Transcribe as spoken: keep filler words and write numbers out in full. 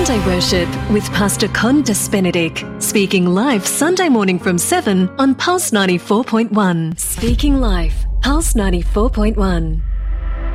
Sunday Worship with Pastor Condas Benedict, speaking live Sunday morning from seven on Pulse ninety-four point one. Speaking Life, Pulse ninety-four point one.